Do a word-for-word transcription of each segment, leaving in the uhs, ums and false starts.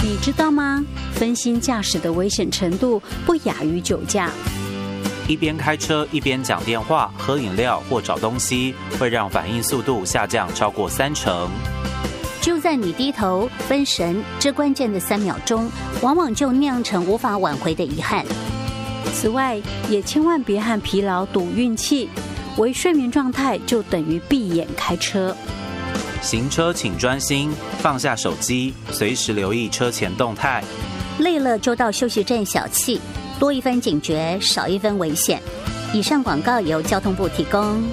你知道吗？分心驾驶的危险程度不亚于酒驾。 一边开车一边讲电话、喝饮料或找东西，会让反应速度下降超过三成。 就在你低头分神这关键的三秒钟，往往就酿成无法挽回的遗憾。此外，也千万别和疲劳赌运气，微睡眠状态就等于闭眼开车。 行车请专心，放下手机，随时留意车前动态。 累了就到休息站小憩，多一分警觉，少一分危险。以上广告由交通部提供。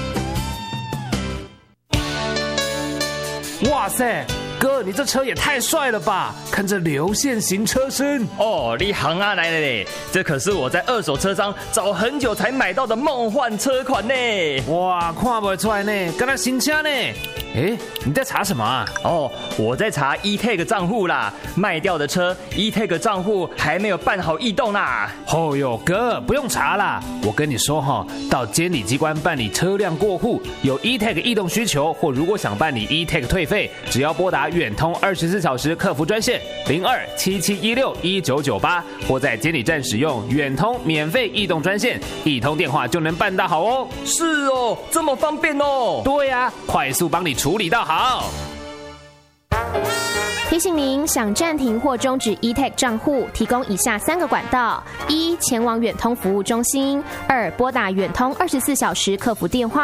哇塞，哥，你这车也太帅了吧！看这流线型车身哦，你行啊来了嘞！这可是我在二手车商找很久才买到的梦幻车款呢！ 哇，看不出来呢，跟他新车呢。哎，你在查什么啊？ 哦，我在查 E-Tag 账户啦，卖掉的车 E-Tag 账户还没有办好异动啦。 哦哟，哥，不用查啦，我跟你说哈，到监理机关办理车辆过户，有 E-Tag 异动需求，或如果想办理 E-Tag 退费，只要拨打远通二十四小时客服专线零二七七一六一九九八，或在监理站使用远通免费异动专线，一通电话就能办到好哦。 是哦，这么方便哦。 对呀、啊，快速帮你处理到好。 提醒您，想暂停或终止 E-Tag 账户，提供以下三个管道：一、前往远通服务中心；二、拨打远通二十四小时客服电话。